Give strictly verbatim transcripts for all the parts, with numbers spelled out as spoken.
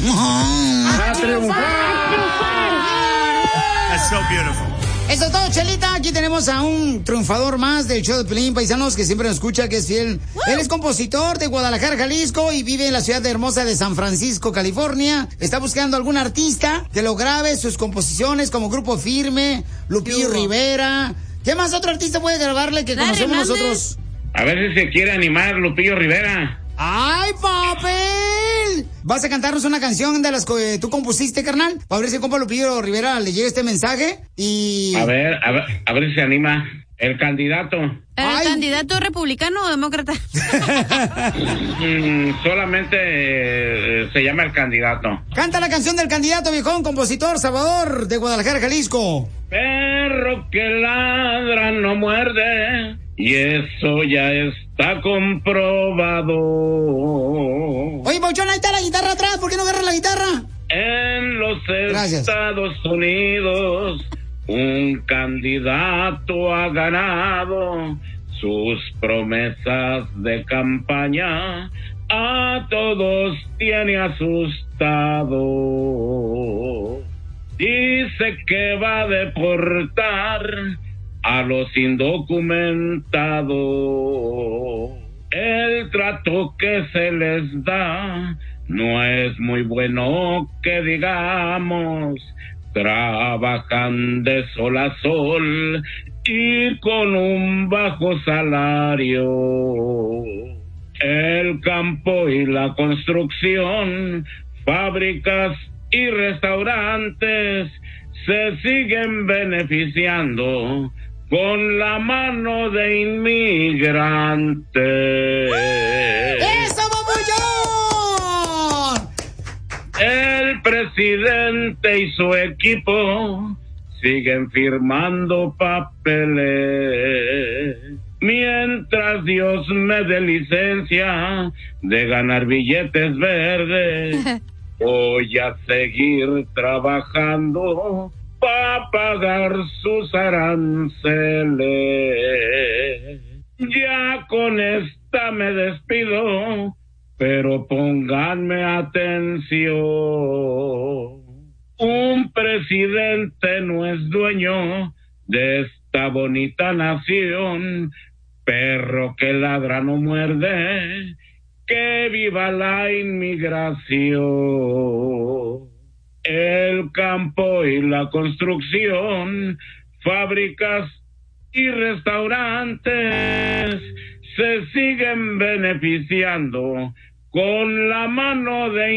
¡A triunfar! That's so beautiful. Eso es todo, Chelita. Aquí tenemos a un triunfador más del show de Piolín, paisanos, que siempre nos escucha, que es fiel. Él es compositor de Guadalajara, Jalisco, y vive en la ciudad hermosa de San Francisco, California. Está buscando algún artista que lo grabe sus composiciones como Grupo Firme, Lupillo Rivera. ¿Qué más otro artista puede grabarle que conocemos nosotros? A ver si se quiere animar Lupillo Rivera. ¡Ay, papel! ¿Vas a cantarnos una canción de las que tú compusiste, carnal? Para ver si el compa Lupillo Rivera le llega este mensaje y... A ver, a ver, a ver si se anima el candidato. ¿El Ay. candidato republicano o demócrata? mm, solamente eh, se llama el candidato. Canta la canción del candidato, viejón, compositor, Salvador, de Guadalajara, Jalisco. Perro que ladra no muerde, y eso ya está comprobado. Oye, Pauchón, ahí está la guitarra atrás, ¿por qué no agarras la guitarra? En los Gracias. Estados Unidos, un candidato ha ganado sus promesas de campaña, a todos tiene asustado. Dice que va a deportar a los indocumentados. El trato que se les da no es muy bueno, que digamos. Trabajan de sol a sol y con un bajo salario. El campo y la construcción, fábricas y restaurantes se siguen beneficiando con la mano de inmigrantes. ¡Eso, papuchón! El presidente y su equipo siguen firmando papeles, mientras Dios me dé licencia de ganar billetes verdes. Voy a seguir trabajando para pagar sus aranceles. Ya con esta me despido, pero pónganme atención. Un presidente no es dueño de esta bonita nación. Perro que ladra no muerde. Que viva la inmigración. El campo y la construcción, fábricas y restaurantes se siguen beneficiando con la mano de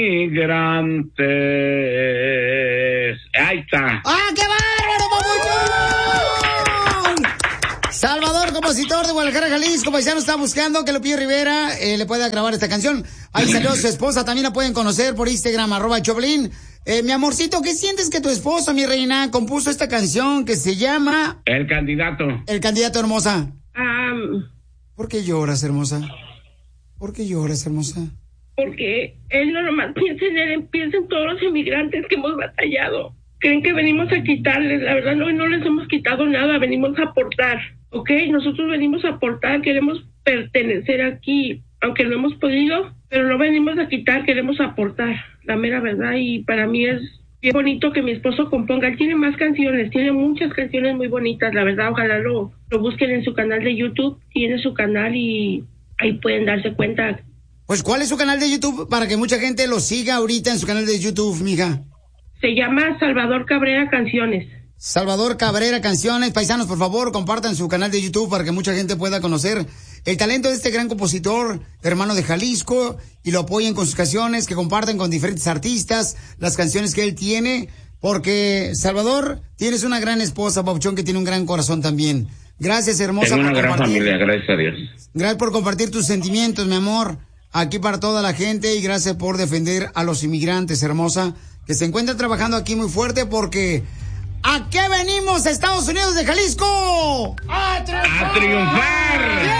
inmigrantes. Ahí está. ¡Ah, qué bárbaro, papuchón! Salvador, compositor de Guadalajara, Jalisco, paisano, está buscando que Lupillo Rivera eh, le pueda grabar esta canción. Ahí salió su esposa, también la pueden conocer por Instagram, arroba Choplin. Eh, mi amorcito, ¿qué sientes que tu esposo, mi reina, compuso esta canción que se llama... El candidato. El candidato, hermosa. Um, ¿Por qué lloras, hermosa? ¿Por qué lloras, hermosa? Porque él no nomás piensa en él, piensa en todos los inmigrantes que hemos batallado. Creen que venimos a quitarles, la verdad no, no les hemos quitado nada, venimos a aportar, ¿ok? Nosotros venimos a aportar, queremos pertenecer aquí, aunque no hemos podido, pero no venimos a quitar, queremos aportar, la mera verdad, y para mí es bien bonito que mi esposo componga. Él tiene más canciones, tiene muchas canciones muy bonitas, la verdad, ojalá lo, lo busquen en su canal de YouTube, tiene su canal y ahí pueden darse cuenta. Pues, ¿cuál es su canal de YouTube para que mucha gente lo siga ahorita en su canal de YouTube, mija? Se llama Salvador Cabrera Canciones. Salvador Cabrera Canciones. Paisanos, por favor, compartan su canal de YouTube para que mucha gente pueda conocer el talento de este gran compositor, hermano de Jalisco, y lo apoyen con sus canciones, que compartan con diferentes artistas las canciones que él tiene, porque, Salvador, tienes una gran esposa, Pauchón, que tiene un gran corazón también. Gracias, hermosa. Tengo una por gran compartir. familia, gracias a Dios. Gracias por compartir tus sentimientos, mi amor, aquí para toda la gente, y gracias por defender a los inmigrantes, hermosa, que se encuentran trabajando aquí muy fuerte, porque ¿a qué venimos, Estados Unidos de Jalisco? ¡A triunfar! ¡A triunfar!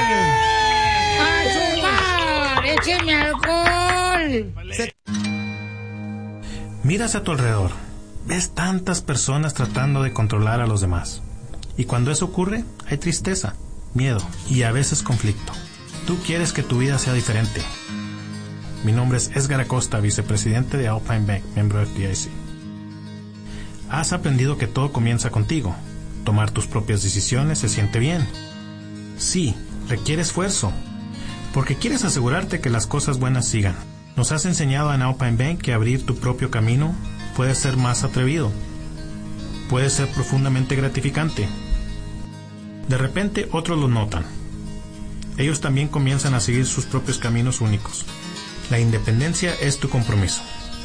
¡A chupar! ¡Écheme alcohol! Se... Miras a tu alrededor, ves tantas personas tratando de controlar a los demás. Y cuando eso ocurre, hay tristeza, miedo y a veces conflicto. Tú quieres que tu vida sea diferente. Mi nombre es Edgar Acosta, vicepresidente de Alpine Bank, miembro de F D I C. Has aprendido que todo comienza contigo. Tomar tus propias decisiones se siente bien. Sí, requiere esfuerzo, porque quieres asegurarte que las cosas buenas sigan. Nos has enseñado en Alpine Bank que abrir tu propio camino puede ser más atrevido. Puede ser profundamente gratificante. De repente otros lo notan. Ellos también comienzan a seguir sus propios caminos únicos. La independencia es tu compromiso.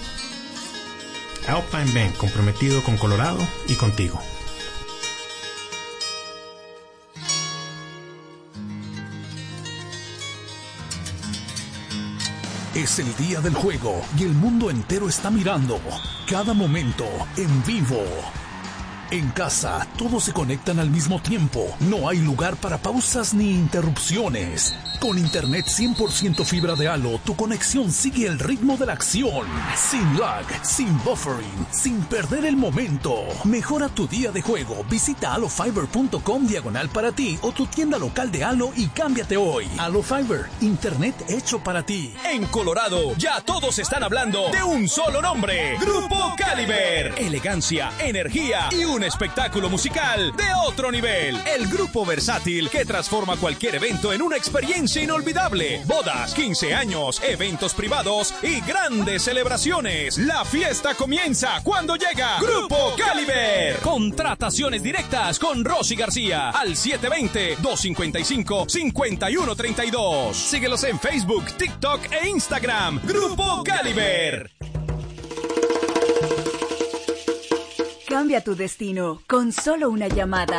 Alpine Bank, comprometido con Colorado y contigo. Es el día del juego y el mundo entero está mirando cada momento en vivo. En casa, todos se conectan al mismo tiempo. No hay lugar para pausas ni interrupciones. Con internet cien por ciento fibra de Halo, tu conexión sigue el ritmo de la acción. Sin lag, sin buffering, sin perder el momento. Mejora tu día de juego. Visita halofiber punto com diagonal para ti o tu tienda local de Halo y cámbiate hoy. Halo Fiber, internet hecho para ti. En Colorado, ya todos están hablando de un solo nombre. Grupo Caliber. Elegancia, energía y un espectáculo musical de otro nivel. El grupo versátil que transforma cualquier evento en una experiencia inolvidable. Bodas, quince años, eventos privados y grandes celebraciones. La fiesta comienza cuando llega Grupo Caliber. Contrataciones directas con Rosy García al siete dos cero, dos cinco cinco, cinco uno tres dos. Síguelos en Facebook, TikTok e Instagram. Grupo Caliber. Cambia tu destino con solo una llamada.